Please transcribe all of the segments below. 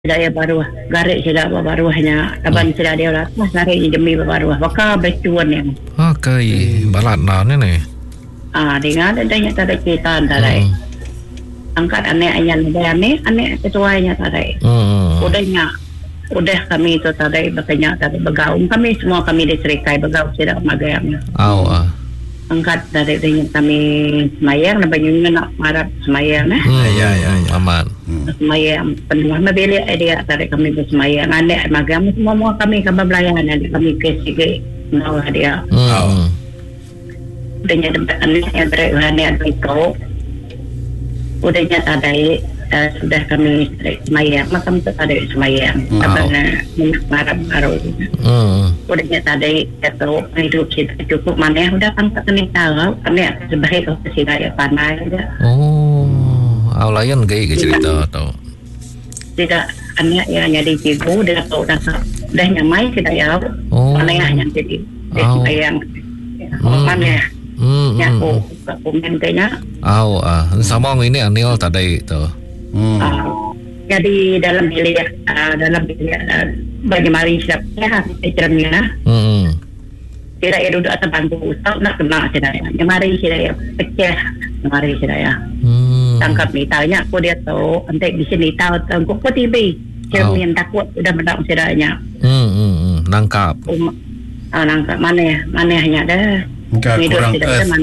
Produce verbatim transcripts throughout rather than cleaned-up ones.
Daya baru garik sila baruhnya taban sila dia lah mas garik demi baru baka betuan yang okay balat na ni ah dengan adanya tadi kita tadi angkat anek ayan dia anek anek ketuanya tadi udahnya udah kami itu tadi bertanya tadi bergaung kami semua kami diserikai bergaung sila magayang aw ah angkat dari dengan kami semayang na banyak nak marap semayang nah hmm, ya ya ya aman semayang penuh mabili dia tadi kami bersemayang anek magam semua kami kabablayan ada kami ke sige nawa dia oh udahnya anek yang berani ada itu udahnya tadi Uh, sudah kami semayang makam tu tadi semayang karena marap baru udahnya tadi itu hidup kita cukup mana udah angkat kami tahu kami sebagai ofisi daya panai oh awlayan gay cerita tau tidak anak yang jadi cikgu dia tahu dah dah nyamai kita ya mana yang jadi semayang mana yang aku komentarnya aw ah sama ini Anil tadi tu Hmm. Uh, jadi dalam bilik uh, dalam bilik uh, bagi mari siapnya cerminnya hmm tidak ada duduk atas bangku tak nak kena saya yang mari saya pecah mari saya hmm. tangkap ni tanya aku dia tahu nanti di sini tahu tangkap ko T V cermin takut sudah mendak sedanya hmm hmm nangkap um, uh, nangkap mana ya mana hanya dah kurang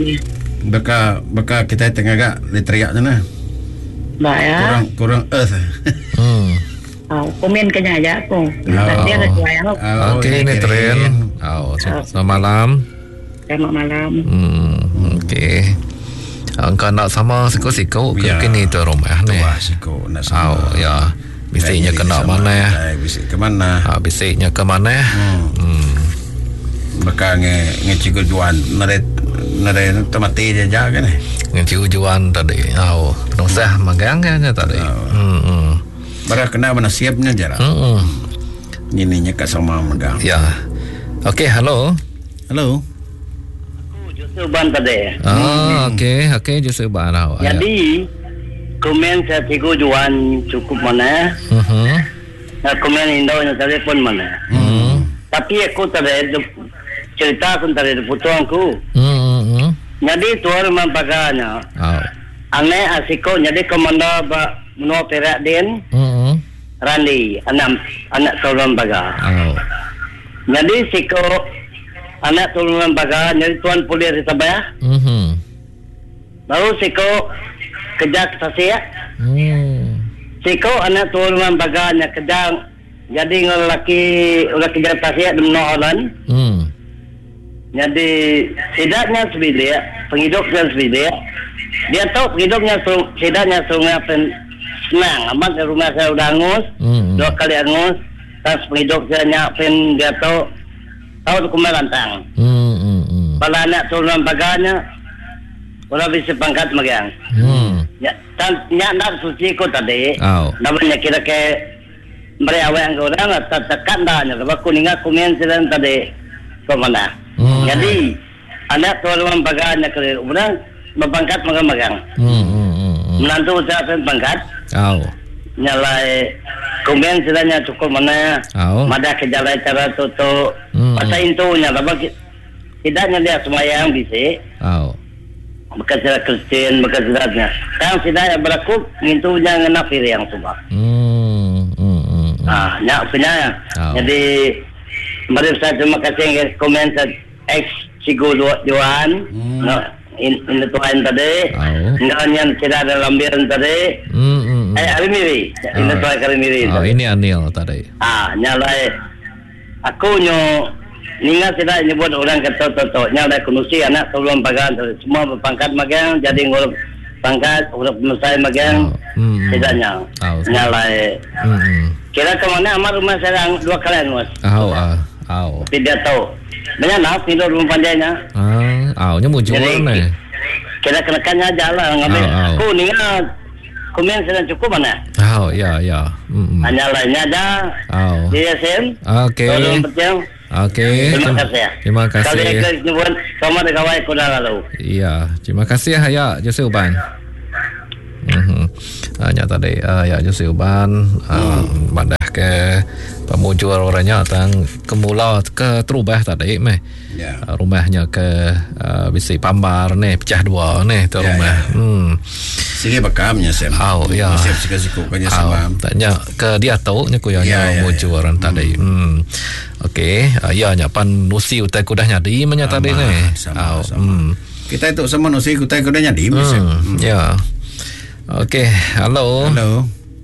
beka beka kita tengah gak literiak sana Mbak ya. Kurang kurang earth. Hmm. Oh, komen kenya aja aku. Oh. Dia ketua ya. Oh, okey ni tren. Oh, selamat malam. Selamat malam. Hmm, okey. Angka nak sama siko-siko ke kini tu rumah ni. Wah, siko nak sama. Oh, ya. Bisiknya kena mana ya? Bisik ke mana? Ah, bisiknya ke mana? Hmm. hmm. Bakal nge nge cikgu juan naret naret temati dia jaga ni. Nge juan tadi. Oh, penuh magang kan tadi. Hmm. hmm. Bara kena mana siapnya jara. Hmm. Ininya kat sama magang. Ya. Okey, halo. Halo. Joseban tadi. Ah, okey, okey Joseban. Jadi komen saya cikgu juan cukup mana? Mhm. Nah, komen Indonya telefon mana? Hmm. Tapi aku tadi cerita aku tadi putuanku. Hmm. Jadi tuan mampaganya. Oh. Ane asiko jadi komando ba menua perak din. Hmm. Randi anak anak tolong baga. Oh. Jadi siko anak tolong baga jadi tuan polis di Sabah. Mhm. Lalu siko kerja kesasia. Hmm. Siko anak tolong baga nya kerja jadi ngelaki ulah kerja kesasia di menua orang. Hmm. Jadi sidaknya sebilik, penghidupnya sebilik. Dia tahu penghidupnya sidaknya sungai pen senang. Amat di rumah saya sudah angus, hmm. dua kali angus. Tas penghidup saya nyapen dia tahu tahu dokumen lantang. Hmm. Hmm. Kalau anak turun baganya, orang bisa pangkat magang. Hmm. Ya, tan nyak nak suci ko tadi. Oh. Namanya kira ke mereka yang orang atau tekan dah. Kalau kuninga komen sedang tadi kemana? Hmm. Jadi anak tuan baganya kerja, kemudian berpangkat magang-magang. Hmm, hmm, hmm. Menantu saya pun pangkat. Oh. Nyalai komen sedangnya cukup mana? Oh. Mada kejalan cara tutu. Hmm. Masa itu nyala bagi tidaknya dia semayang bisa. Oh. Bekas sudah Kristen, bekas sudatnya. Sekarang tidaknya berlaku mintunya ngenafir yang semua. Hmm, hmm, hmm. Ah, nyak punya. Oh. Jadi mari saya terima kasih komen saya ex Cigo Johan, hmm. no, in, in Tuhan tadi, oh. dengan yang tidak ada lambiran tadi, hmm, hmm, eh Arimiri, oh. in Tuhan Arimiri. Oh, ini Anil tadi. Ah, nyalai, aku nyo, ningat tidak nyebut orang kata toto, nyalai kunusi anak tolong bagan, semua berpangkat magang, jadi ngurus pangkat, urut penusai magang, oh. hmm, tidaknya, oh, nyalai. Hmm, hmm. Kira kemana amar rumah saya dua kali angus. Oh, ah, oh. Tidak tahu. Banyak nak tidur rumah pandainya. Ah, oh, nya mau jual ni. Kira kenakannya jalan ngambil. Oh, oh. Aku ningat komen sedang cukup mana? Oh, ya, ya. Hmm. Hanya lainnya ada. Oh. Di S M. Okey. Okey. Terima kasih. Terima kasih. Kali ini nyebut sama dengan kawai kuda lalu. Iya, terima kasih ya Joseban. Mhm. hanya tadi uh, ya justru ban uh, hmm. badah ke pemujur orangnya tang kemula ke terubah tadi meh yeah. uh, rumahnya ke uh, bisi pambar nih pecah dua nih tu yeah, rumah yeah. hmm sini bakamnya sem oh ya sem sikit-sikit kanya sama tanya ke dia tahu nya ku ya yeah, mujur yeah, yeah. tadi hmm, hmm. okey uh, ya nya pan nusi utai kudah nyadi menya tadi nih sama, oh, sama. Hmm. Kita itu sama nusi utai kudah nyadi hmm. hmm. ya okey halo halo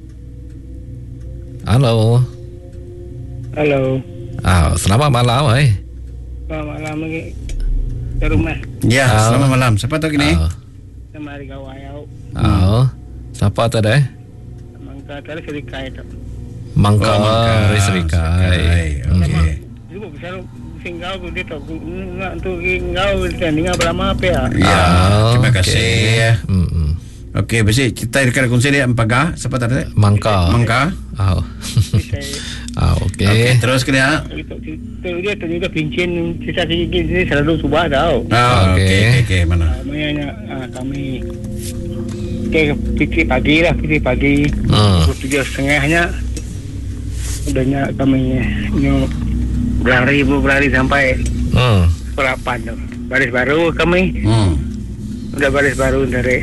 halo halo ah selamat malam eh selamat malam lagi ke rumah ya oh. selamat malam siapa tu kini oh. sama hari kawayau oh siapa tu deh Mangka tadi serikai tu Mangka oh, serikai okey ibu bisa singgau tu dia tu nak tu singgau dengan berlama apa ya ya terima kasih ya hmm okey besi kita dekat kongsi dia empaga siapa tadi Mangka Mangka oh ah okey okay, terus kena itu dia tu juga pincin sisa sikit ni selalu subah tau ah okey okey mana maknanya kami okey fikir pagi lah fikir pagi pukul tujuh setengahnya udahnya kami nyu berlari berlari sampai hmm. delapan tu baris baru kami hmm. udah baris baru dari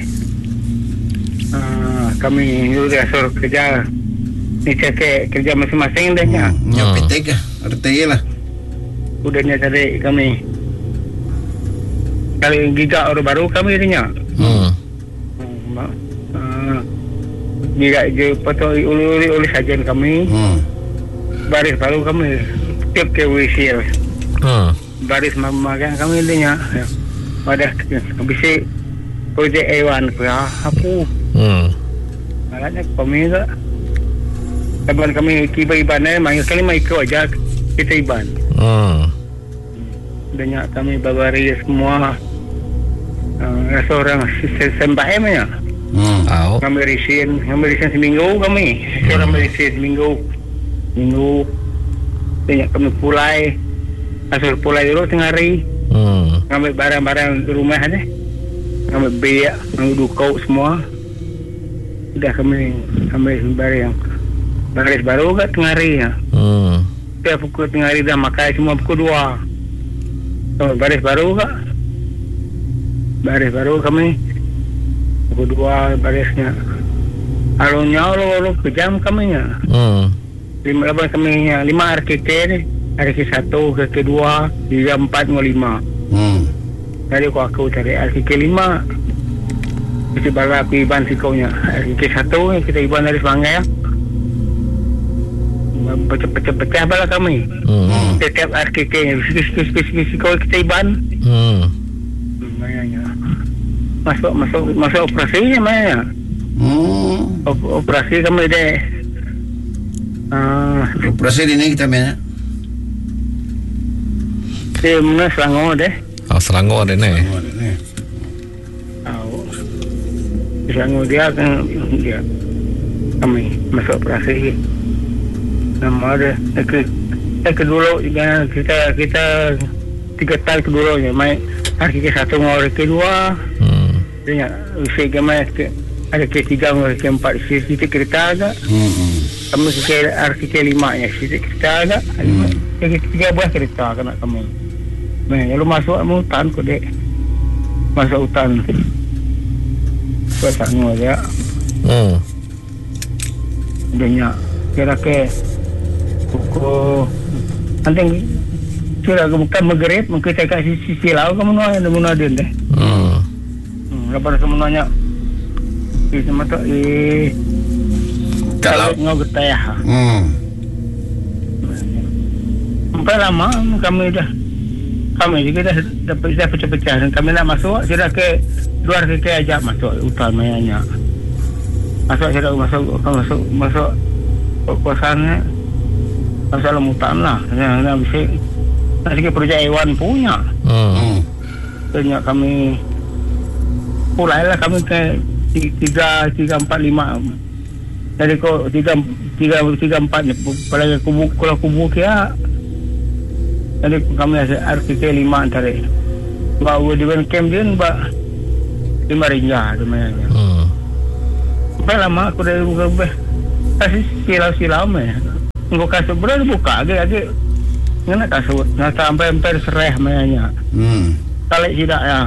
uh, kami udah suruh kerja ni cek kerja masing-masing dah nya hmm. hmm. petik arti lah udahnya tadi kami kali giga orang baru kami nya hmm. hmm. uh, giga je patut uli-uli oleh sajian kami hmm. baris baru kami tiap ke wisil hmm. baris makan kami nya pada habis projek Ewan ya aku hmm. malahnya kami tak Kapan kami tiba ibannya, main sekali main ikut aja kita iban. Hmm. Banyak kami babari semua uh, seorang sembah emnya. Hmm. Oh. Kami risin, kami risin seminggu kami. Seorang hmm. risin seminggu, minggu. Banyak kami pulai, asal pulai dulu tengah hari. Hmm. Kami barang-barang di rumah aja. Kami biak, kami dukau semua. Sudah kami kami barang yang baris baru kat tengah hari ya. Hmm. Setiap pukul tengah hari dah makan semua pukul dua. So, baris baru kak. Baris baru kami pukul dua barisnya. Alurnya lalu kejam kami ya. Hmm. Lima lapan kami ya. Lima R K K ni. R K K satu, R K K dua, tiga, empat, lima. Hmm. Jadi aku aku cari R K K lima. Kita bala aku iban sikaunya. R K K satu kita iban dari Semangai ya. Pecah-pecah bala kami. Hmm. Setiap R K K nya spesifik kau kita iban. Hmm. Maknanya masuk masuk masuk operasinya maknanya. Hmm. O- operasi kami deh. Ah, uh, operasi ini kita mana? Di mana Selangor deh. Oh, Selangor deh nih. Oh. Selangor dia kan dia kami masuk operasi. Nama ada ke ke dulu dengan kita kita tiga tahun kedulunya main hari ke satu dengan hari kedua hmm. Dia usia kami ada ke tiga dengan ke empat sisi kereta agak hmm. Kami ke hari ke lima nya sisi kereta agak hmm. Ke tiga buah kereta kena kami nah lalu masuk hutan kok dek masuk hutan buat sana dia hmm. Banyak kira ke pukul nanti kira bukan maghrib mungkin saya kasih sisi laut kamu nanya ada mana dia deh. Hmm. Lepas kamu nanya di sama tu eh kalau ngau getah. Hmm. Sampai lama kami dah kami juga dah dapat dah pecah-pecah dan kami nak masuk sudah ke luar ke aja masuk hutan mayanya. Masuk sudah masuk masuk masuk kosannya. Masalah mutan lah yang bisa nak sikit projek Ewan punya hmm. Tanya kami pulai lah kami ke tiga, tiga, empat, lima jadi kok tiga, tiga, tiga, empat apalagi kubu, kalau kubu kia jadi kami ada R K K lima antara bawa di camp dia mbak lima rinja namanya hmm. sampai lama aku dah buka kasih silau-silau meh. Engko kasut bener buka age-age. Ngena kasut, nak sampai hampir sereh mainnya. Hmm. Talik tidak ya.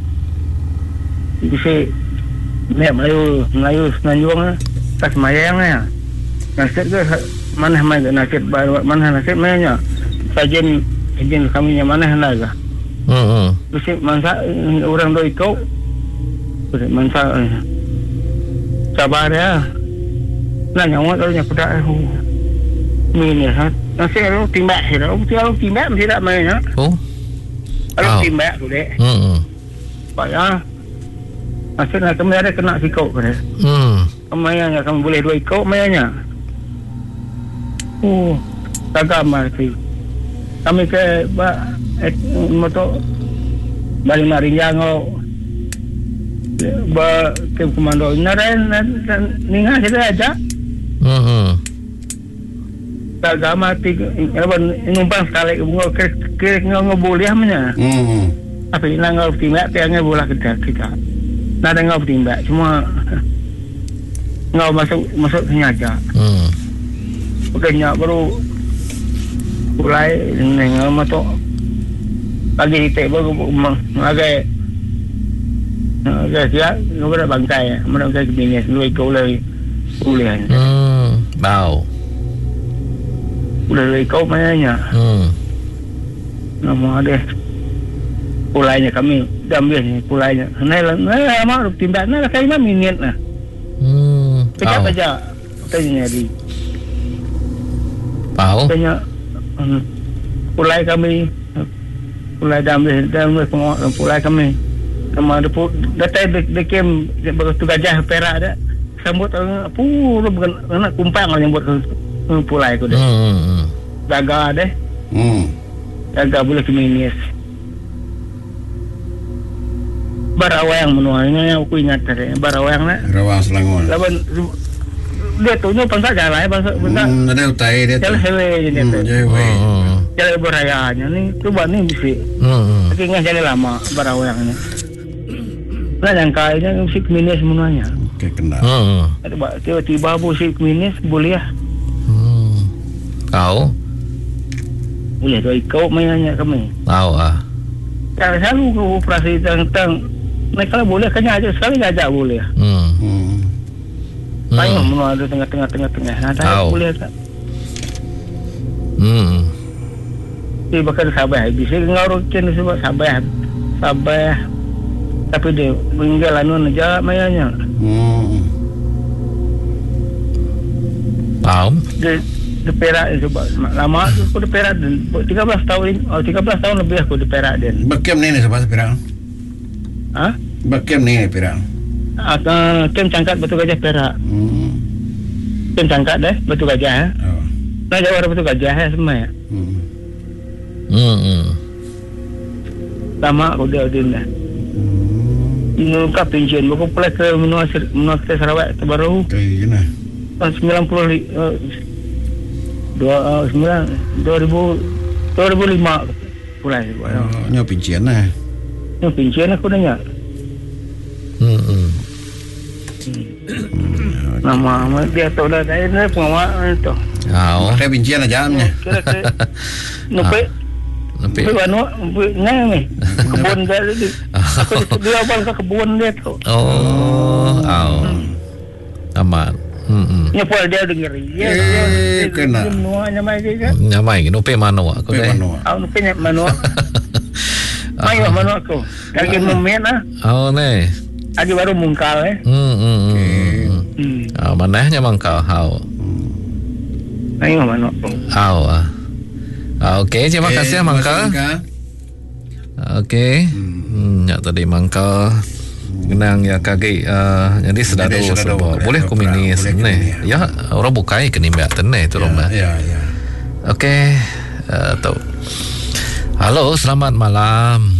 Bisa nek Melayu, Melayu Semenanjung tas mayang ya. Nasib ke mana mai nasib mana nasib mainnya. Sajen sajen kami yang mana hendak. Hmm. Bisa masa orang doi kau. Masa sabar ya. Nah nyawa tu nya pedak ni ha. Nasi lu timbak sih, lu tiap timbak mesti tak main ya. Oh. Kalau timbak tu dek. Hmm. Payah. Nasi nak kami ada kena sikau kan. Hmm. Kemayannya kamu boleh dua ikau kemayannya. Oh, tagam mati. Kami ke ba motor balik marinjang ba ke komando naren ninga kita aja. Hmm. Tagam mati apa numpang sekali bunga ke ke ngoboleh mana. Hmm. Apa ini ngau timbak tiangnya bola kita kita. Nada ngau timbak cuma ngau masuk masuk sengaja. Hmm. Bukannya baru mulai dengan motor lagi kita baru agak agak siap kita dah bangkai mana bangkai kebini dua ikut lagi boleh Hmm. Bau. Udah dua ikut mainnya. Hmm. Nama dia pulainya kami ambil ni pulainya nai nai lama timbak nai kayak mana minit lah. Hmm. Kejap aja tanya di Bau. tanya um, pulai kami pulai damai damai pengawal pulai kami sama ada pu datang dekem begitu gajah perak ada sambut apa bukan anak kumpang yang buat pulai tu deh. Hmm. Daga deh. Hmm. Daga boleh keminis. Barawang menuanya aku ingat tadi barawang nak. Rawang Selangor. Lawan dia tu ni bangsa jalan bangsa bangsa. Hmm, ada utai dia tu. Jalan hewe je dia Hmm, tu. jewe. Hmm. Jalan berayanya ni tu buat ni mesti. Hmm. Tapi ingat jalan lama barawangnya. Nah yang kaya ni mesti keminis semuanya. Okey, kena. Hmm. Ada buat tiba-tiba mesti keminis boleh lah. Hmm. Tahu? Boleh tu ikut mainnya kami. Tahu ah. Kalau selalu ke operasi tentang nah kalau boleh kan aja sekali aja boleh. Hmm. Hmm. Payah menua ada tengah-tengah tengah-tengah. Nah, tak boleh tak. Hmm. Dia bakal sabar. Bisa ngaruh ken sebab sabar. Sabar. Tapi dia meninggal anu aja mayanya. Hmm. Tahu? Dia di Perak sebab lama aku di Perak tiga belas tahun oh tiga belas tahun lebih aku di Perak dan. Bakem ni ni siapa Perak? Ha? Bakem ni Perak. Akan kem cangkat Batu Gajah Perak. Hmm. Kem cangkat deh Batu Gajah. Oh. Nah jauh orang Batu Gajah ya semua ya. Hmm. Hmm. Hmm. Lama aku dia din dah. Ini ka pension buku pula ke menua menua ke Sarawak terbaru Okey, kena. tahun sembilan puluh dua sembilan dua ribu dua ribu lima pulai. Oh, nyo pincian lah. Ini pension aku nanya. Hmm. Hmm. Nama dia tahu dah dari ni pengawal tu. Tahu. Pakai pincian aja jamnya. Kira-kira nupe Tapi nupe wanu ngai ni kebun dia tu. Aku dia abang ke kebun dia tu. oh, tahu. Aman. Hmm. Hmm. Ni pun dia dengar. Ya, Eh, kena. Semua nama dia kan. Nyamai no pe mano aku Pe deh. mano. Aku nupe ni manu. Mayu manu aku. Kaki memen ah. Oh ne. Agi baru mungkal eh. Hmm. Hmm. Hmm. Hmm. Ah, manahnya mangkal hau. Mayu manu aku. Hau ah. Ah, okey, terima kasih mangkal. Okey. Hmm, ya tadi mangkal kenang ya kaki uh, jadi sedado sebab boleh komunis ni. Ya, orang bukai ke nimba tene tu rumah. Ya, ya. Okey. Uh, tu. Halo, selamat malam.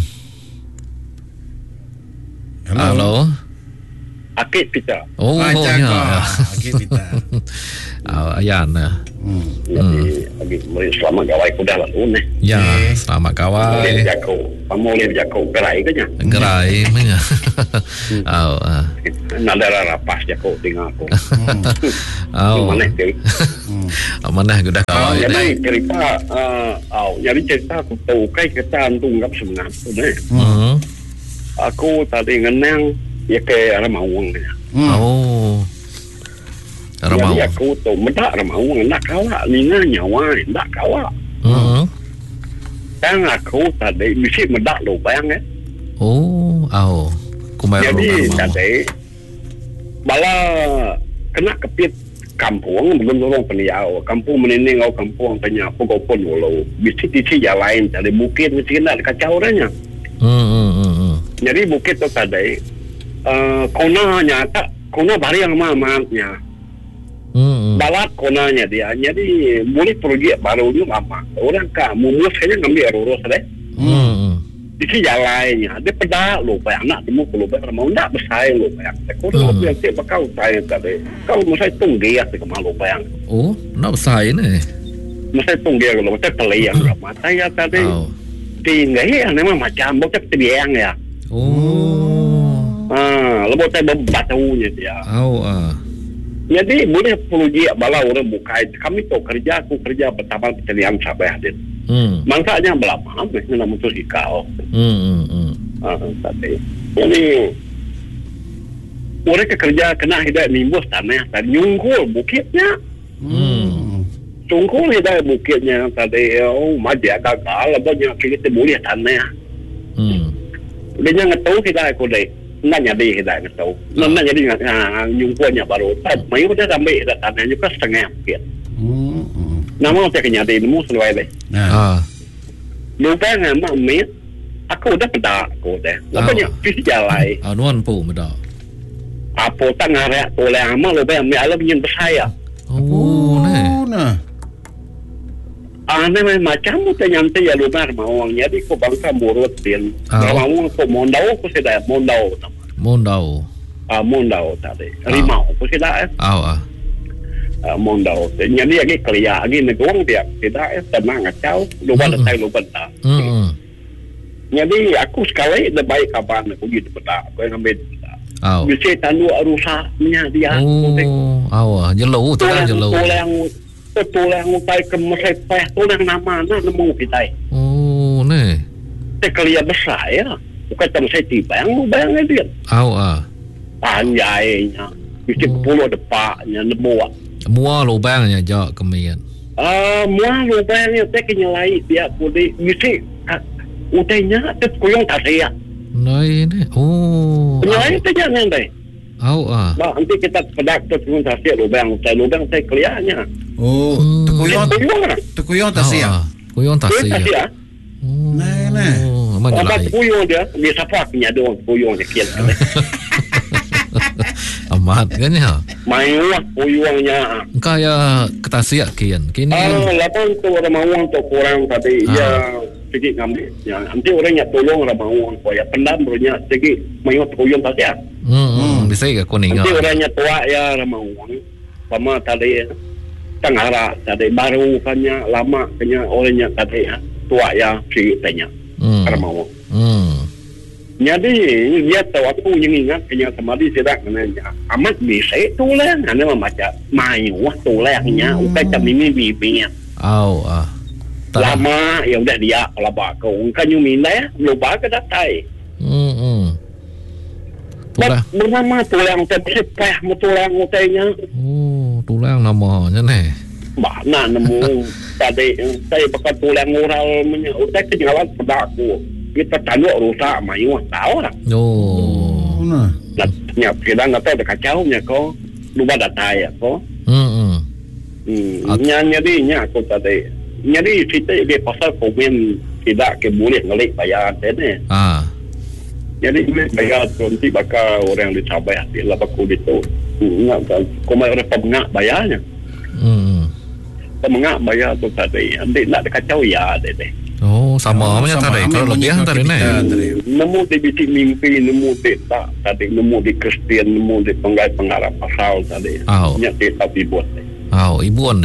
Halo. Halo. Akid kita. Oh, Macam ya. kau. Okey, kita. Ah, ayan. Hmm. Jadi bagi selamat gawai ku dah lalu ni. Ya, selamat gawai. Boleh jago, kamu boleh jago gerai ke nya? Gerai mana? Oh, ah. Nada rapas jago tinggal aku. Oh. Mana tu? Mana aku dah gawai. Jadi cerita, oh, jadi cerita aku tahu kai kita antung gap sebenarnya tu ni. Hmm. Aku tadi ngenang ya ke Ramawang ni. Oh. Ramawang. Jadi aku tahu mendak Ramawang nak kawa ni nyawa nak kawa. Hmm. Dan aku tadi mesti mendak lubang eh. Oh, oh. Kumai Jadi tadi bala kena kepit kampung belum orang peniau kampung meninding au kampung tanya pokok pun walau mesti tisi jalan tadi bukit mesti kena kacau orangnya. Hmm hmm hmm. Jadi bukit tu tadi uh, konanya tak kona bari yang mamatnya. Hmm. Balat konanya dia. Jadi boleh pergi baru ni apa. Orang ka mumus kayaknya ngambil urus deh. Hmm. Di jalannya dia pedak lu bayang nak temu lu bayang mau nak bersaing lu bayang. Kau lu yang tiap kau saya tadi. Kau mesti tunggu ya ke malu bayang. Oh, nak besar ni. Mesti tunggu kalau mesti terliang mata ya tadi. Oh. Tinggal ya memang macam bocah terbiang ya. Oh. Ah, lebih saya bebatunya dia. Oh, ah. Jadi boleh perlu dia bala orang buka kami tu kerja aku kerja pertama petanian Sabah din. Hmm. Mangkanya berapa? Mesti nak mutus ikau. Hmm hmm. Ah, tadi. Jadi orang kerja kena hidup nimbus tanah tadi nyungkul bukitnya. Hmm. Nyungkul hidup bukitnya tadi oh maja gagal banyak kita boleh tanah. Hmm. Dia jangan tahu kita aku deh. Nak jadi kita nak tahu. Nak jadi nyungkulnya baru. Tapi mayu dia sampai dah tanah juga setengah bukit. Hmm. Nama saya kena di nemu selawai deh. Ah. Lupa ngan mak mit. Aku dah pedak aku deh. Lapanya pergi jalan. Ah, nuan pu medak. Apa tak ngarak toleh amal lupa yang alam yang bersaya. Oh, ni. Nah. Ah, ni macam tu nyantai ya lupa Ramawang. Jadi ko bangsa burut din. Ah. Ramawang ko mondau ko sedap mondau. Mondau. Ah, mondau tadi. Rimau ko sedap. Ah, ah. Uh, mondau. Jadi lagi kerja lagi negong dia tidak tenang kacau. Lupa Mm-mm. letak lupa tak. Hmm. Jadi aku sekali lebih baik kapan aku gitu pedak. Aku yang ambil pedak. Ah. Bisa tanduk rusaknya dia. Oh, awak jelo tu kan jelo. Tulang tulang utai ke mesai peh tulang nama na nemu kita. Oh, ni. Sekali besar ya. Bukan tam saya tiba yang bayang dia. Awak. Panjainya. Bisa puluh depaknya nemu. Mua lubangnya jauh kemian. Ah, mua lubangnya tak nyelai dia boleh mesti utainya tu kuyong tak saya. Nai ni. Oh. Nyelai tu jangan deh. Awak. Bah, nanti kita pedak tu kuyong tak saya lubang, utai lubang saya keliarnya. Oh, tukuyong Kuyong lah. tukuyong tak siap. Kuyong tak Kuyong tak siap. saya. Oh. Nah, nah. Mana Apa lagi? kuyong dia? Dia siapa punya doang kuyong dia kian. Amat kan ya. Main lah kuyongnya. Engkau ya ketasiak kian. Kini. Ah, lapan tu orang mawang tu kurang tadi ya sedikit ngambil. Ya, nanti orang yang tolong orang mawang ko ya pendam bernya sedikit main kuyong tak saya. Hmm, bisa ke kuning. Nanti orangnya tua ya orang mawang. Sama tadi tengara tadi baru kanya lama kanya orangnya tadi tua ya sedikit tanya. Hmm. Orang mawang. Hmm. Jadi dia tahu aku yang ingat kenya semadi tidak nanya amat bisa tulang ane macam main wah tulangnya ukai camini bibirnya Au ah. lama ya udah dia laba kau kan you minda ya lupa ke datai Hmm. hmm. Tulang. bernama tulang tersepah tulang utainya Oh, tulang namanya ni. mana nemu tadi saya bakal tulang oral punya utai kejalan pedaku kita tanduk rusak mayu tahu lah. Oh. Nah. Nah, kita nggak tahu ada kacaunya kok. Lupa data ya kok. Hmm. hmm. Hmm. Nya jadi nya aku tadi. Jadi kita dia pasal komen tidak ke boleh ngelik bayar ni. Ah. Jadi bayar nanti bakal orang di Sabah di lapak itu. Enggak komen orang pengak bayarnya. Hmm. Pengak bayar tu tadi. Nanti nak kacau ya deh. Oh, sama macam tadi. Kalau lebih tadi ni. Nemu di bitik mimpi, nemu di tak tadi, nemu di Kristian, nemu di penggai pengarap pasal tadi. Oh. Nya di tapi buat. Oh, ibuan aja.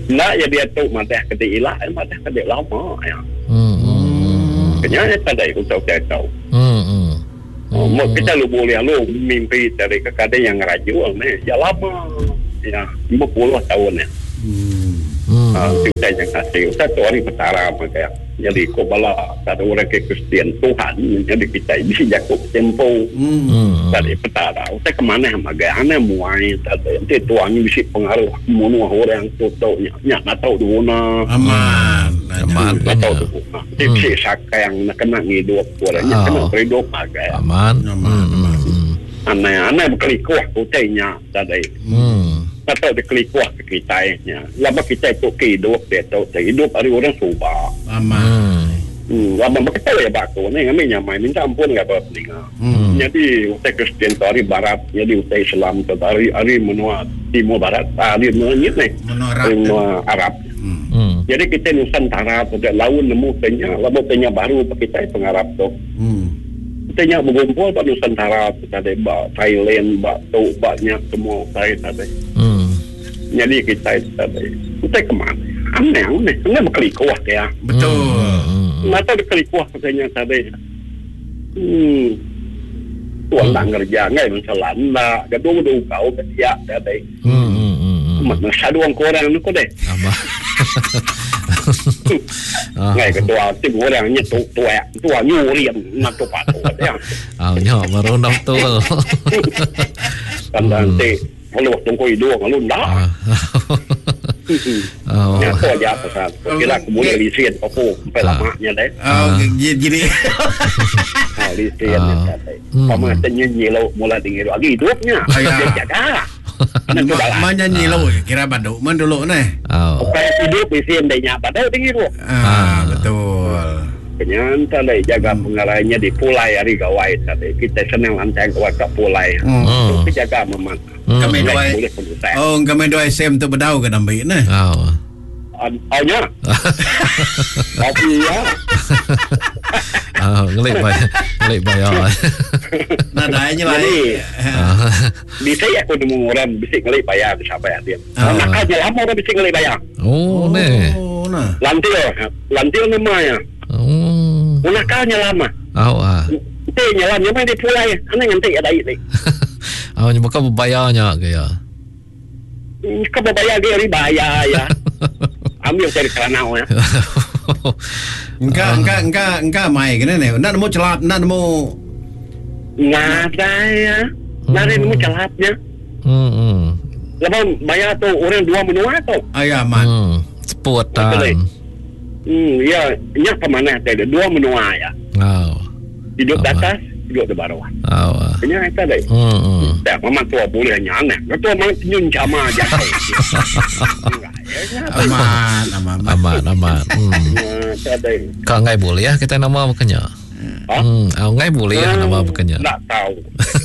nak jadi atuk madah kedek ilah madah kedek lama ya hmm kenyanya tadi untuk tahu hmm oh mau kita lu boleh lu mimpi dari kekade yang rajul nih ya lama ya lima puluh tahun ya hmm ah kita yang kasih satu hari petara apa kayak jadi kau bala ada orang ke Kristian Tuhan jadi kita bisa jago tempo dari petara kita kemana sama gaya aneh muai tadi nanti tuannya bisa pengaruh semua orang tuh nya nak tahu dulu na aman aman nak tahu dulu na jadi saka yang nak kena hidup orangnya kena hidup agak aman aman aman aneh-aneh berkelikuh kutainya tadi atau dikelikuh ke kita nya lama kita itu hidup dia tahu hidup hari orang suba aman hmm lama kita ya baku ni kami nyamai minta ampun enggak apa tinggal jadi utai Kristen hari barat jadi utai Islam hari hari menua timur barat hari menua ni menua Arab jadi kita Nusantara pada laun nemu tanya lama tanya baru kita pengarab tu tanya berkumpul pada Nusantara tadi ba Thailand ba tu banyak semua saya tadi jadi kita tadi kita kemana aneh aneh aneh berkelikuh ya betul mata berkelikuh katanya tadi hmm tuan tak kerja ngai mencelana gaduh-gaduh kau kerja tadi hmm mana saduang korang ni kau deh ngai ketua tim orangnya tu tua tua nyuri nak tu patu ya ah nyo meronok tu kan nanti kalau tunggu hidup kalau dah oh ya tu aja pasal kira kemudian lisian apa pelamanya deh oh gini ah lisian tadi paman nyanyi lo mula tinggi lagi hidupnya dia jaga mana nyanyi lo kira banduk man dulu nih oh supaya hidup lisian dia nyapa dah tinggi tu ah betul kenyanta lagi jaga pengarahnya di pulai hari gawai tadi kita senang lantai gawai ke pulai itu jaga memang kami dua oh kami dua S M tu berdau ke nampak ni oh oh nya tapi ya oh ngelik bayar ngelik bayar nadanya lah bisa ya aku nemu orang bisa ngelik bayar sampai dia nak aja lama orang bisa ngelik bayar oh ni oh nah lantil lantil namanya oh unakalnya lama oh ah itu nyalamnya main di pulai aneh nanti ada ini oh ni bukan bayarnya ke ya kau bayar dia bayar ya ambil dari keranau ya enggak enggak enggak enggak mai kena ni nak nemu celap nak nemu nada ya nada nemu celapnya hmm hmm lepas bayar tu orang dua menua tu ayah man hmm sepuatan hmm ya nyak kemana tadi dua menua ya oh hidup di atas hidup di bawah oh kena itu deh hmm hmm tak mama tua boleh nyanyi tu mama nyun sama aja aman aman aman aman hmm kau ngai boleh ya kita nama bukannya hmm oh ngai boleh ya nama bukannya tak tahu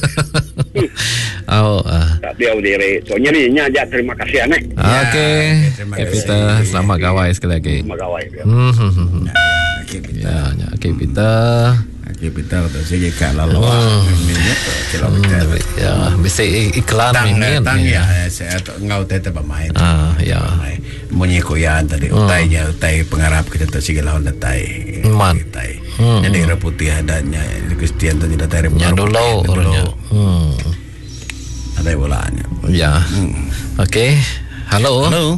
oh ah tak dia diri soalnya ni nyak terima kasih aneh okey kita selamat gawai sekali lagi selamat gawai hmm ya ya okey kita okey kita tu saya kat lalu minyak kalau ya mesti iklan minyak tang ya saya ngau teh teh bermain ah ya munyi koyan tadi utainya utai pengarap kita tu sige lawan utai man utai jadi reputih adanya Kristian tu tidak tarik ya dulu orangnya hmm ada bolanya ya okey halo halo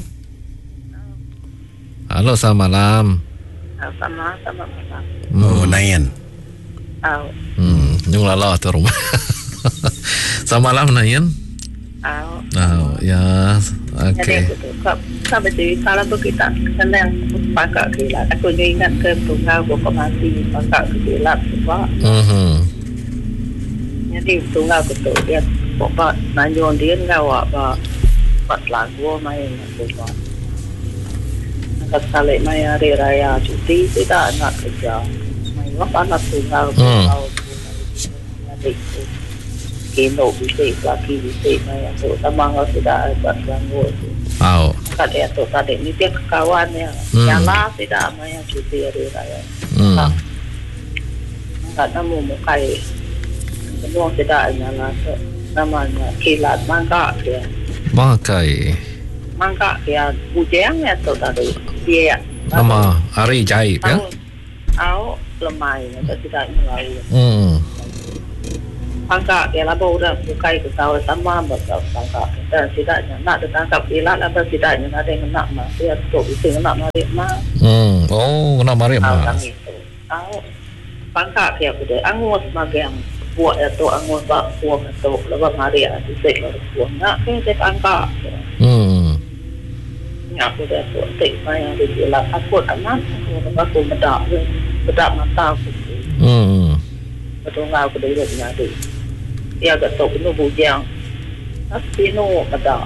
halo selamat malam sama sama malam oh Nayan au hmm nyung lala tu rumah selamat malam Nayan au oh ya okey kalau betul kalau kita senang pakai kilat aku ingat ke tunggal buku mati pakai kilat sebab hmm jadi tunggal betul dia bapak nanyon dia ngawak ba pas lagu main sebab sekali main hari raya cuti tidak nak kerja main apa nak tunggal kalau jadi kino bisa lagi bisa main tu tamang tidak buat lagu oh tadi tu tadi ni dia kawan ya nyala tidak main cuti hari raya tak tak nemu mukai semua tidak nyala namanya kilat mangga dia makai mangka ya bujang ya tu tadi dia nama hari jahit ya au lemai atau tidak melalui hmm mangka ya labo dah bukai ke tahu sama betul mangka dan tidaknya nak tertangkap ilat atau tidaknya ada yang nak mah dia tu itu nak mari mah hmm oh nak mari mah au mangka ya sudah angus magang buat itu angus bak buat itu lepas hari ada sek buat nak ke tertangkap hmm aku dah buat tek saya di dalam aku anak aku bedak bedak mata aku hmm betul ngau aku dari nyari ya agak tahu nu bujang tapi nu bedak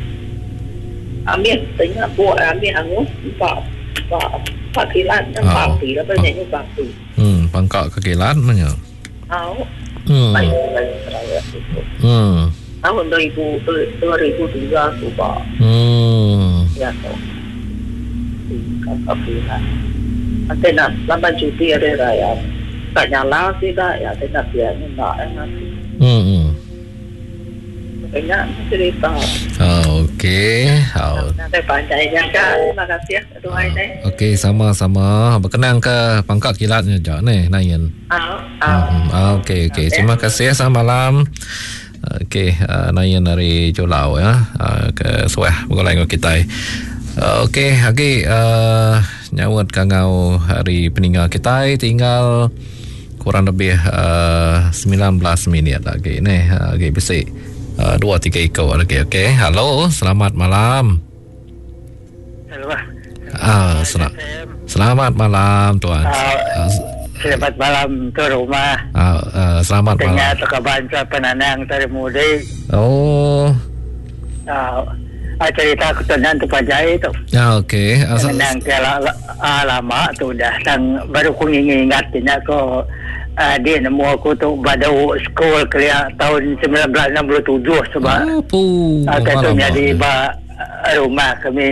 ambil tanya buat ambil angus pak pak pak kilat dan pati lah banyak juga pati hmm pangkak kekilat mana au hmm hmm tahun dua ribu dua ribu tiga tu pak hmm ya tu kan kafilah nanti nak lama cuti ada raya tak nyala sih dah ya tidak dia ni nak nanti hmm banyak cerita okey oh nanti panjangnya kan terima kasih ya doa ini okey sama-sama berkenang ke pangkat kilatnya je ni Nayan ah ah okey okey terima kasih selamat malam. Okey, uh, Nayan dari Jolau ya, uh, ke Sueh bergolai dengan kita. Uh, Okey, okey, uh, nyawat kangau hari peninggal kita tinggal kurang lebih uh, sembilan belas minit lagi ni. Uh, okey, bisik uh, dua tiga ikut lagi. Okey, halo, selamat malam. Halo. Ah, sel- selamat malam tuan. Uh, Selamat malam tu rumah. Uh, uh, selamat malam. Tengah tu kabanca penanang dari mudik. Oh. Ah, uh, cerita aku tenang tu pajai tu. Ya okey. Penanang kala uh, lama tu dah tang baru aku ingat ingat ko uh, dia nemu aku tu badu sekolah kelia tahun sembilan belas enam puluh tujuh sebab apa? Aku tu jadi ba rumah kami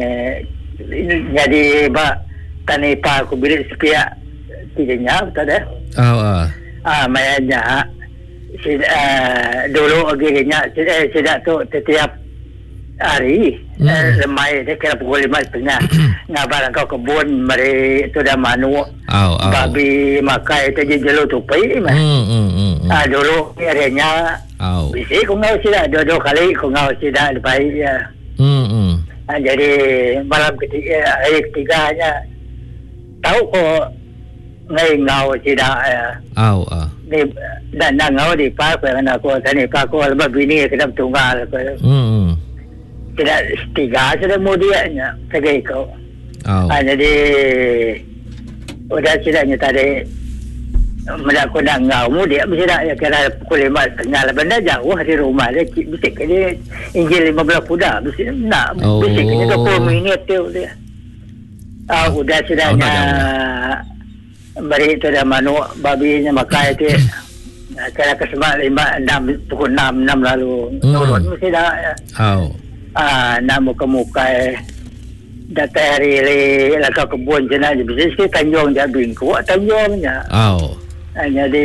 jadi ba tanipa aku bilik sepiak tidaknya betul dah. Oh, ah. Ah, mayanya si uh, dulu akhirnya saya tidak tu setiap hari hmm. uh, lemai dia kira pukul lima setengah ngabar kau kebun mari tu dah manu oh, oh. babi makai tu je jelu tupai mah. Hmm, hmm, hmm. Ah, dulu akhirnya oh. bisi ku ngau sida dua-dua kali ku ngau sida lepas ya. Hmm, hmm. Ah, jadi malam ketiga hari ketiganya tahu kok ngai ngau sida ya. Au ah. Ni dan ngau di pak kan aku tadi pak aku lepas bini kita tunggal aku. Hmm. Tidak tiga sudah mudianya segai kau. Au. Ah, jadi udah sidanya tadi melakukan nak ngau mudia mesti dah ya kira pukul lima setengah lah benda jauh dari rumah dia bisik dia injil lima belas kuda bisik nak oh. bisik ni dua puluh minit tu dia. Ah, udah sidanya oh, beri itu dah manu babinya makai tu kira kesemak lima enam pukul enam enam lalu turun mesti dah ya. Oh. Ah, nak muka-muka data hari le laka kebun jena je bisa sikit Tanjung Jabing kuat Tanjungnya. Oh. Ah, jadi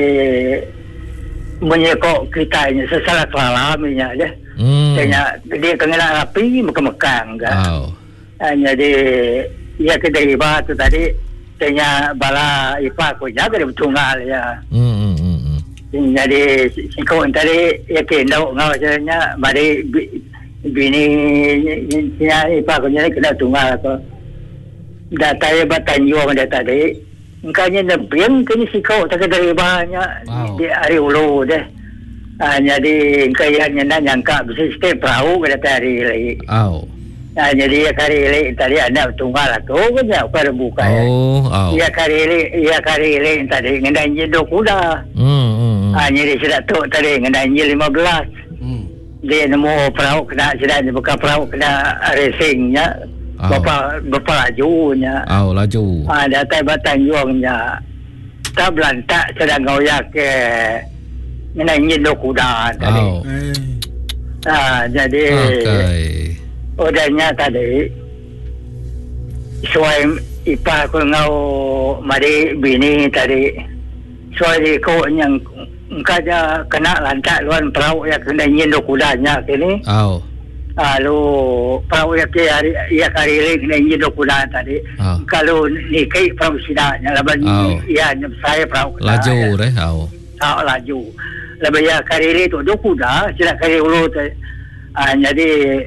menyekok kitanya sesalah kelalaminya je. Hmm. Tanya dia kena api mekang-mekang kan. Oh. Ah, jadi ia kedai batu tadi tanya bala ipa ko jaga dia bertunggal ya. Hmm hmm hmm. Jadi sikau tadi ya kendau ngau nya mari bini nya ipa ko nya kena tunggal ko. Data ya Tanjung dia tadi. Engkanya nebeng kini sikau tak dari banyak di hari ulu deh. Ah, jadi engkanya nya nyangka bisa stay perahu kata hari lagi. Oh. Nah, jadi ya karili tadi ada tunggal aku kan pada buka ya. Oh, oh. Ya karili, ya karili tadi ngendanji dua kuda. Hmm, hmm. Ah, jadi sudah tu tadi ngendanji lima belas. Hmm. Dia nemu perahu kena sudah buka perahu kena racingnya. Oh. Bapa bapa lajunya. Oh, laju. Ah, datang Tanjungnya. Tak belantak sedang ngoyak ke ngendanji dua kuda tadi. Oh. Ah, jadi okay. Udahnya tadi suai ipa ko ngau mari bini tadi suai ko yang kaja kena lantak luan perahu ya kena nyindo kudanya kini oh. Lalu perahu yang hari ia kari kena ingin dokumen tadi. Oh. Kalau ni kai perahu sidaknya laban Oh. ia saya perahu. Laju deh, au. Ah laju. Laban ia kari itu dokumen sila kari ulu tu. Ah jadi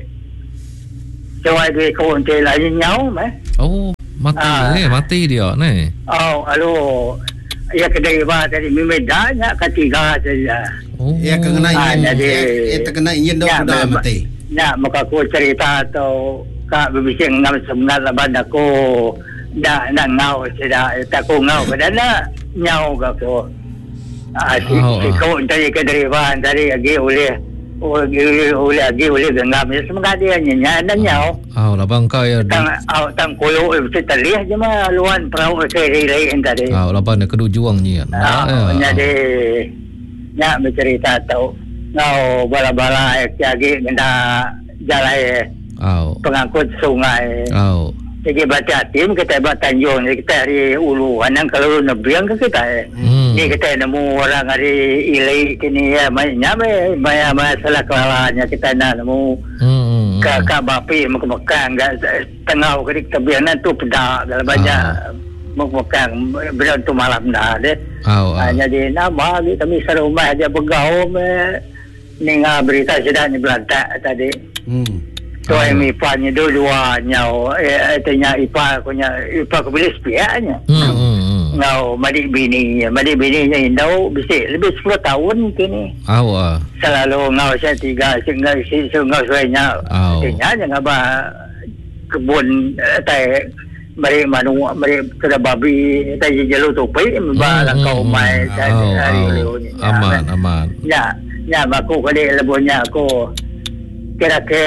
Jawai dia kawan dia lain nyau meh. Oh, mati Ah. ni, mati dia ni. Oh, lalu ia kedai bah tadi memedanya ketiga saja. Oh. Ya kena Ah, ingin. jadi Ya terkena ingin dah ya, sudah memang- mati. Ya, maka aku cerita atau kak berbising ngam sebenarnya laban aku dah nak ngau sudah tak aku ngau kadang nyau ke aku. Ah, si, Oh, si ah. kau dari kedai bah tadi lagi oleh oleh oleh lagi oleh gengam ya semoga dia nyanyi dan nyau. Au, labang kau ya. Tang au tang koyo mesti terlihat je mah luan perahu ke lain tadi. Au, labang nak kedu juang ni. Ah, jadi nya bercerita tahu ngau bala-bala lagi kena jalan Au. pengangkut sungai. Au. Jadi baca tim kita buat tanjung jadi kita hari ulu anang kalau nebiang ke kita. Hmm. Ni kita nemu orang hari ilai kini ya mainnya banyak masalah kelalanya kita nak nemu Hmm. ke ke bapi mekang enggak tengah ke tebianan tu pedak dalam banyak mekang benar tu malam dah deh. Au. Au. Jadi nama kita misal rumah aja begau me ninga berita sedang ni belantak tadi. Hmm. Tuai mi panya dua nyau eh tanya ipa punya ipa ke bilis pianya. Hmm. Hmm. Ngau madi bini madi bini nya indau bisa lebih sepuluh tahun kini. Au. Au. Selalu ngau saya tiga sehingga si ngau saya Oh. tanya nya ngaba kebun eh, tai mari manu mari kada babi tai jelu tupai ba Hmm, kau hmm, mai hmm. tadi Au, hari au. dulu ni. Aman, aman. Ya, ya aku kali lebunya aku kira ke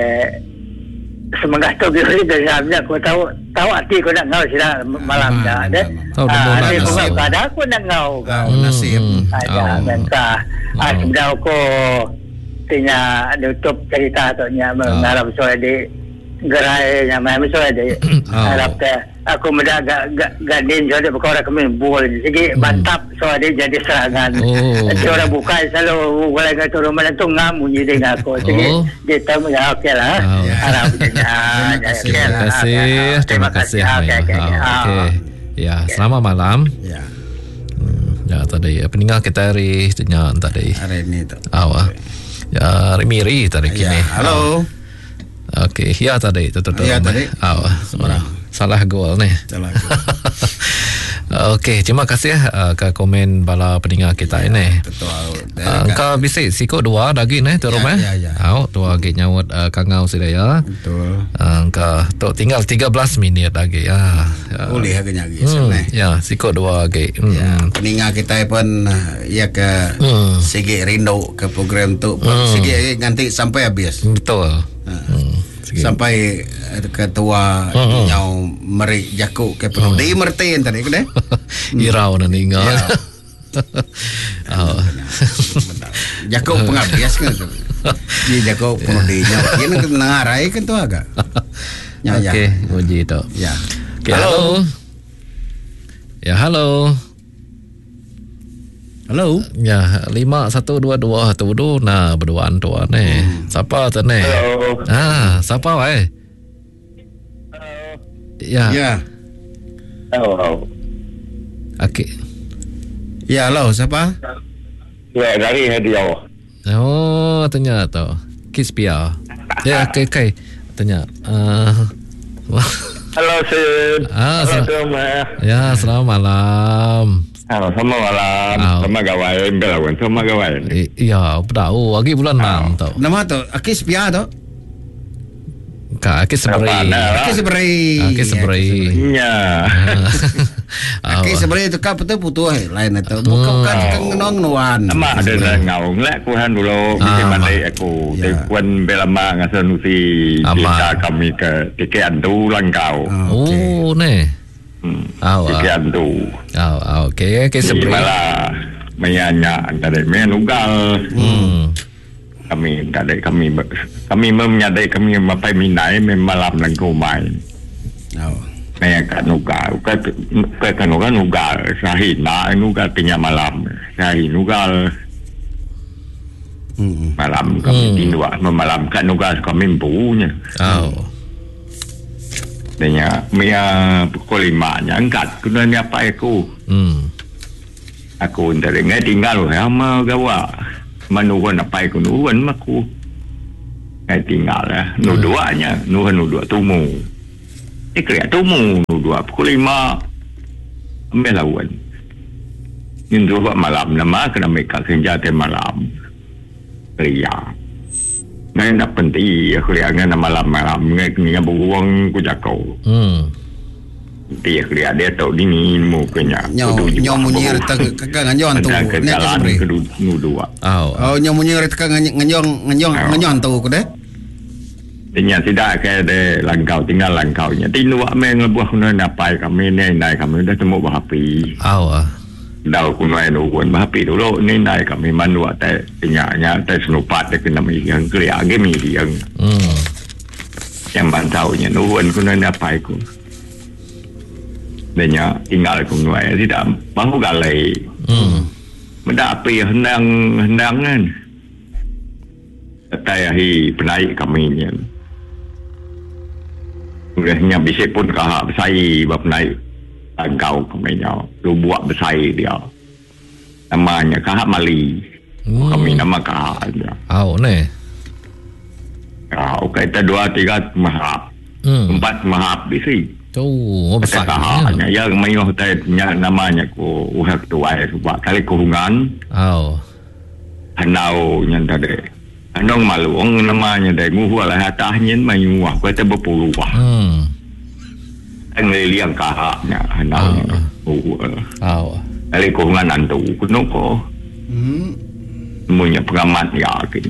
semangat tu bila dalamnya aku tahu tahu hati aku nak ngau sila malam Aman, dah aman, deh. aman. Tahu Ah, benda ada nak bunga nasib. pada aku nak ngau. Kau nasib. Hmm. Ada Au. benta. Ah Au. sebenarnya aku tanya tutup cerita tu nya mengarap soal di gerai yang mai soal di Au. harap ke aku muda gak gak gadin jadi perkara kami bol segi bantap soal dia jadi serangan. Oh. Jadi orang buka selalu boleh kata turun mana tu ngam bunyi dengan aku. Jadi Oh. dia tahu ya okey lah. Oh. Harap dia. Terima kasih. Terima kasih. Terima kasih. Okey okey. Au, Okey. Ya, selamat malam. Ya. Hmm, ya tadi peninggal kita hari tanya tadi. Hari ini tu. Awak. Ya, Miri tadi kini. Ya. Halo. Okey, ya tadi tu tu. Ya, tadi. Awak. Salah gol ni. Salah. Okey, terima kasih uh, ke komen bala peninggal kita Ya, ini. Betul. Uh, Engkau bisa sikut dua lagi ni tu Ya, rumah. ya, ya. Awak dua lagi nyawat uh, kangau sudah ya. Betul. Uh, Engkau tu tinggal tiga belas minit lagi ya. Ya. Boleh harganya lagi Hmm, sebenarnya. ya, sikut dua lagi. Hmm. Ya, peningat kita pun uh, ya ke Hmm. segi rindu ke program tu. Hmm. Segi nanti sampai habis. Betul. Ha. Hmm. Sikit. Sampai uh, ketua Hmm. nyau meri jakuk ke penuh. Dia mertain tadi ke deh. Irau na ningal. Ya. Oh. Jakuk pengabdias kan tu. Dia jakuk penuh dia. Dia nak ngarai kan tu agak. Ya, ya. Okey, puji tu. Ya. Okay, halo. Ya, halo. Halo. Ya, lima satu dua dua tu du nah berduaan tu ni. Siapa tu ni? Hello. Ah, siapa wae? Ya. Ya. Halo. Okey. Ya, halo, siapa? Ya, dari Hadiah. Oh, tanya tu. Kiss Pia. Ya, okey okey. Tanya. Ah. Halo, Sid. Ah, Halo, sel- Tuan. ya, selamat malam. Halo, selamat malam. Halo. Selamat kawan. Belawan, selamat kawan. I- Iya, tahu. Lagi bulan enam tau. Nama tu Akis Pia tu. Kak, Akis Seberi. Apa Akis Seberi. Akis Seberi. Ya. Akis Seberi tu kau betul putus lain itu. Bukan kan kenong nuan. Ama ada dah ngau ngelak kuhan dulu Ah, bisa mak. mandai aku. Ya. Tapi kuan belama ngasa nusi Ama. kita kami ke tiket tu langkau. Oh, ni. Hmm. Aw, Tiket tu. aw, aw. Okey, Akis Di Seberi. malah mayanya antara menugal. Hmm. Kami tak ada kami ber- kami menyadari kami mapai minai malam langkau main. Oh. Maya kat nugal, kat kat nugal nugal, sahin na nugal tinya malam, sahin nugal. Hmm. Malam kami Hmm. tindak memalamkan nugas kami punya. Oh. Danya mia pukul lima nya angkat kena ni apa aku. Hmm. Aku entar ngai tinggal sama gawa. Manuan apa aku nuan maku. Ngai tinggal lah. Nu duanya, nu nu dua tumu. Eh kaya tumu nu dua pukul lima. Melawan. Ini dua malam nama kena mereka kerja te malam. Ria. Ngai nak penting aku lihat ngai malam-malam ngai kena buang ku jakau. Hmm. Dia kerja dia tahu dini mukanya. Nyo nyo munyer tak kakak nganyon tu. Nek sebre. Nu dua. Oh. Oh nyo munyer tak nganyong nganyong nganyon tu ku deh. Dia tidak ke de langkau tinggal langkaunya. Tinu men lebuh kuna napai kami ni nai kami dah temu bahapi. Oh. Dau kuna enu kun bahapi dulu ni nai kami manua te nya te senupat te kena mi yang kerja game yang. Hmm. Yang bantaunya nuan kuna napai ku. Dia tinggal kuna tidak bahu galai. Hmm. Mendak api hendang hendang kan. Kata hi penaik kami ni. Udahnya bisa pun kahak bersai bab naik langkau kami nya. Lu buat bersai dia. Namanya kahak Mali. Hmm. Kami nama kahak dia. Oh ne. Ya, okey kita dua tiga mahap. Hmm. Empat mahap bisi. Tu besar. Kahaknya ya mayuh tanya namanya ku uhak tuai sebab kali kurungan. Oh. Hanau yang tadi. Anong maluong namanya dari muhua lah hatahnya mayu wah kata berpuluh wah. Hmm. Ang liang kahaknya hanau muhua. Oh. Kali kurungan antu kuno ko. Hmm. Semuanya pengamat yakin.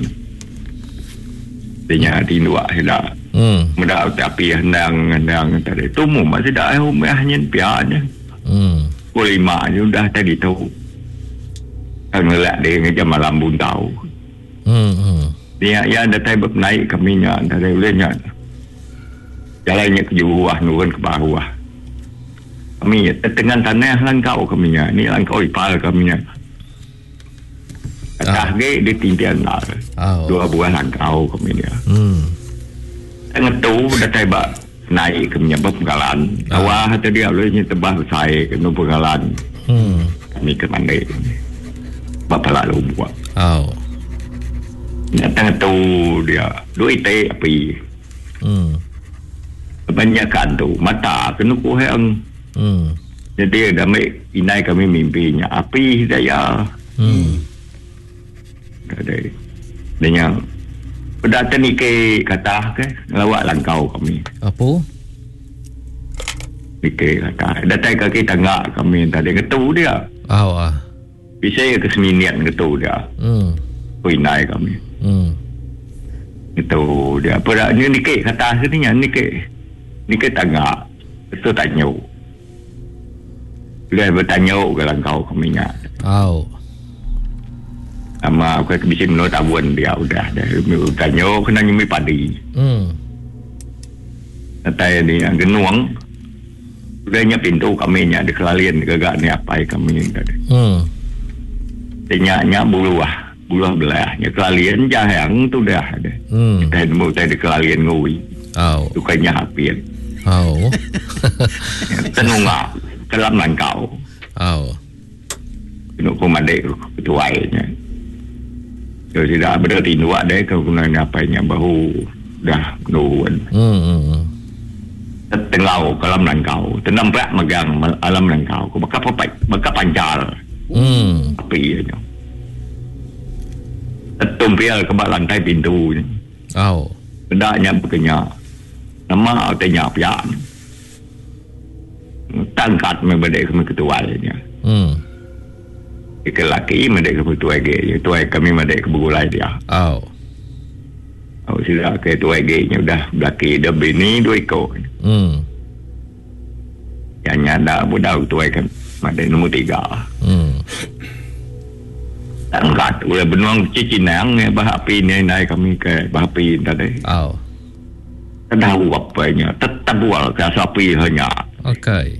Dia di dua hilang. Hmm. Mudah tapi hendang hendang tadi tumu masih dah umahnya pianya. Hmm. Lima sudah tadi tu. Ang lelak dia ngejam malam buntau. Hmm. Hmm. Dia ya ada tebak naik kami nya dari ulenya. Jalannya ke bawah nurun ke bawah. Kami tengah tanah langkau kami nya. Ni langkau ipal kami nya. Kata ge di tindian lah. Oh. Dua buah langkau kami nya. Hmm. Tengah tu dah tebak naik kami nya berpenggalan. Awah tu dia ulenya tebah saya kena penggalan. Hmm. Kami ke mandai. Bapa lalu buat. Oh. Tengah tu dia duit teh api. Hmm. Kebanyakan tu mata kena kuheng. Hmm. Jadi damai inai kami mimpinya api daya. Hmm. Jadi dengan pedatan ni ke kata ke lawak langkau kami. Apa? Ni kata datang ke tangga kami tadi ketu dia. Oh. Ah. Bisa ke seminian ketu dia. Hmm. Inai kami. Hmm. Itu dia pada ni ni ke kata sini ni ke ni ke tangga itu tanya. Dia bertanya ke langkau kami nya. Oh. Ama aku bisa menurut abuan dia udah dah tanya kena nyumi padi. Hmm. Kata ni yang genuang udahnya pintu kami nya di kelalian gagak ni apa kami tadi. Hmm. Dia nya buluah buluah belahnya kelalian jahang tu dah ada. Hmm. Kita mau tadi kelalian ngui. Oh. Tukanya hapir. Oh. Tenungak kelam langkau. Oh. Kena komandai ketuainya. Jadi tidak berarti dua deh kegunaan apanya bahu dah nuan. Hmm. Hmm. Tengau kelam langkau. Tenampak megang alam langkau. Kau bakal apa? Bakal pancar. Hmm. Api nya. Tumpil ke bawah lantai pintu. Oh. Hendaknya berkenya. Nama tanya pian. Tangkat membedek kami ketuainya. Hmm. Ika laki mendek ke tuai ge, tuai kami mendek ke begulai dia. Oh. Oh sudah ke tuai ge nya udah laki dah bini dua ekor. Hmm. Yang nyanda budak tuai kan mendek nombor tiga. Hmm. Tangkat ulah benuang cicinang ni bahapi ni naik kami ke bahapi tadi. Oh. Tahu apanya, tetap bual ke sapi hanya. Okay.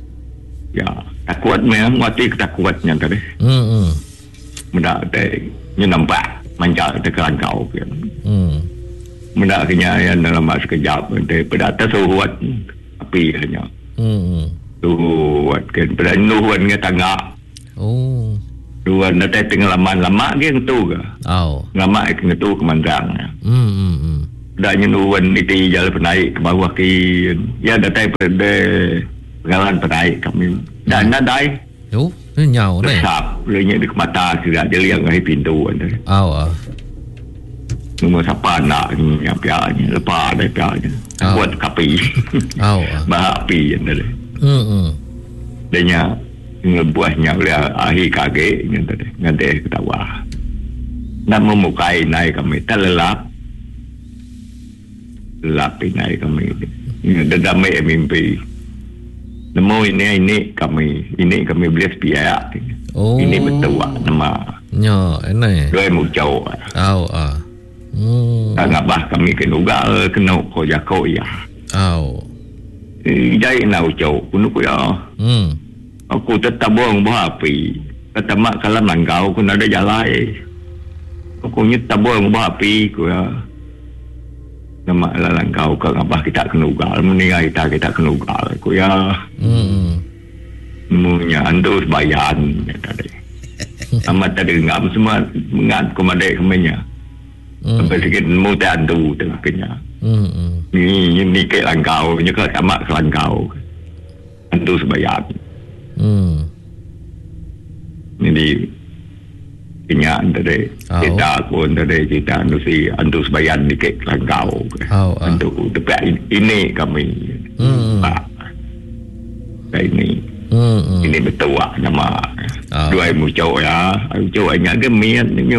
Ya, takut memang mati ketakutannya tadi. Hmm. Hmm. Mudah deh. Nya nampak manjak tekan kau kan. Hmm. Mendak kenyayan dalam masa sekejap daripada atas suhuat api hanya. Hmm. Suhuat kan pada nuhuan dengan tangga. Oh. Nuhuan datang tengah lama-lama ke tu ke. Oh. Lama ke tu kemandang. Hmm. Hmm. Dan nuhuan itu jalan penaik ke bawah ke ya datang pada jalan penaik kami. Dan nadai. Oh, nyau ni. Besar, lenyap di mata sudah jadi yang ngai pintu anda. Oh. Nomor siapa nak ni yang pianya lepas ada pianya. Oh. Buat kapi. Oh. Bah api anda. Hmm. Hmm. Danya ngebuahnya oleh akhir kaget anda ngade ketawa. Nak memukai naik kami terlelap. Lelap naik kami. Dan damai mimpi. Nemo ini ini kami ini kami beli sepiak. Oh. Ini betul nama. Nya, ini. Dua muncul. Oh. Ah. Hmm. Tak ngabah kami kena ugal kena ko jako ya. Oh. Jai nak ucau kuno ku ya. Hmm. Aku tetap buang buah api. Kata mak kalau langkau ku ada jalan. Aku nyet buang buah api ku ya. Nama lalang kau ke ngabah kita kena ugal meninggal kita kita kena ugal ku ya. Hmm. Munya antus bayan tadi. Amat tadi ngam semua mengat komadek kemenya. Sampai sikit mudah antu tengah kenya. Hmm. Ni ni ke langkau nya ke sama ke langkau. Antus bayan. Hmm. Jadi kenya tadi kita pun tadi kita antusi antus bayan ni ke langkau. Oh. Antu tepat ini kami. Hmm. Pak. Ini. Hmm. Ini betul nama. Oh. Dua muncul ya. Muncul hanya gemian ni.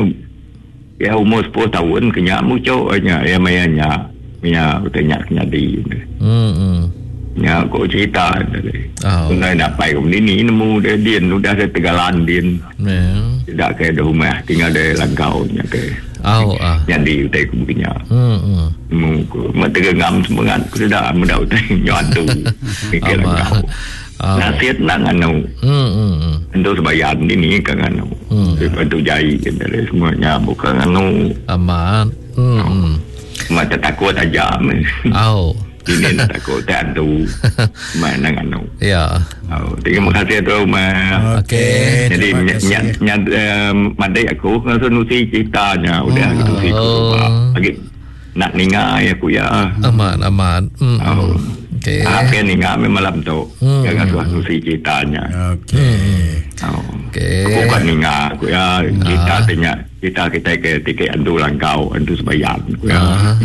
Ya umur sepuluh tahun kenya muncul hanya ya mayanya. Mia bertanya kenya di. Hmm. Ya kau cerita tadi. Oh. Kau nak pai kau ni nemu dia dia sudah ada tegalan dia. Yeah. Tidak ke ada rumah tinggal di langkau nya ke. Oh. Ah. Yang di utai kemungkinan. Hmm. Hmm. Mungkin mata gengam semangat ku sudah mudah utai nyatu. Mikir langkau. Nasihat nak nganu. Hmm. Hmm. Untuk sebayan ini kan nganu. Itu jai dari semuanya bukan nganu. Aman. Hmm. Mata takut aja. Oh. Ini nak takut tak tu. Mana nganu. Ya. Oh, terima kasih tu Ma. Okey. Jadi nyat nyat mandai aku ngasun nusi ceritanya udah gitu sih. Lagi nak ningai aku ya. Aman aman. Hmm. Oh. Okey. Apa ningai malam tu. Jangan suah nusi ceritanya. Okey. Oh. Okey. Aku kan ningai aku ya. Kita tanya kita kita ke tiket antu langkau antu sebayang aku ya.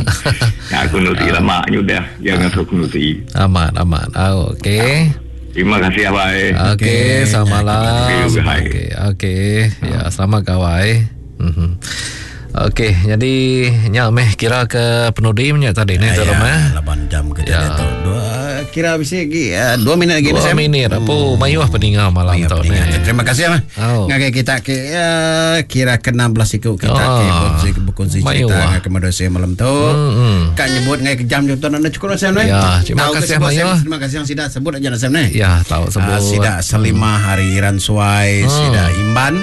Ya aku nusi lama sudah. Jangan suah nusi. Aman aman. Oh, okey. Terima kasih Abai. Okey, selamat malam. Okey, okey. Ya, selamat kawai. Mhm. Okey, jadi nyak meh kira ke penudi nya tadi ni dalam eh. lapan jam ke Ya. tu. Dua kira bisa lagi uh, dua minit lagi Dua minit apa mayuh peninggal malam tu ni. Terima kasih mah. Oh. Ngagai kita ke uh, kira ke enam belas ikut kita Oh. ke berkongsi berkongsi cerita Mayuh. ngagai manusia malam tu. Hmm. Kan nyebut ngagai jam jam tu anda cukup Sam ni. Ya, terima kasih, Mayuh. Terima kasih yang sudah sebut aja Sam ni. Ya, tahu sebut. Uh, sida Selima hari Ransuai, Hmm. sida Imban,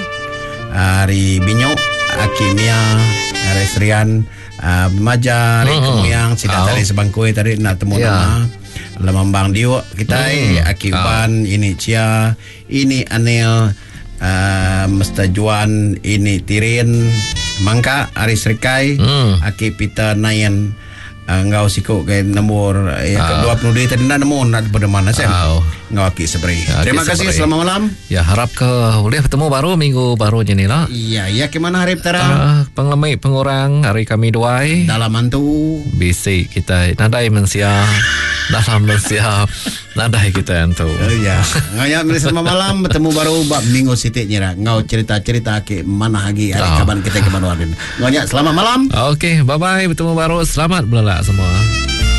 hari Binyok, Akimia, hari Serian, uh, Maja, hari Hmm. Kemuyang, sida Oh. tadi sebangkui tadi nak temu Ya. nama. Lemambang Dio kita Hmm. Aki Uban, ini Cia, ini Anil, uh, Mestajuan, ini Tirin, Mangka, Ari Serikai, Hmm. Aki Peter Nayan, uh, ngau siku ke nombor uh, yang kedua puluh dia tadi nak nemu nak pada mana Sam? Oh. Ngau Aki Seberi. Ya, Aki Terima kasih, Seberi. selamat malam. Ya, harap ke boleh bertemu baru minggu baru je ni lah. Iya, iya kemana hari Tara? Uh, penglemai pengurang hari kami duai. Dalam mantu. Bisik kita nadai mensia dalam mensia nadai kita itu. Oh iya. Ngaya milis selamat malam bertemu baru bab minggu sitik nyira. Ngau cerita-cerita ke mana lagi hari Oh. kapan kita ke mana. Ngaya selamat malam. Okey, bye bye bertemu baru. Selamat belala semua.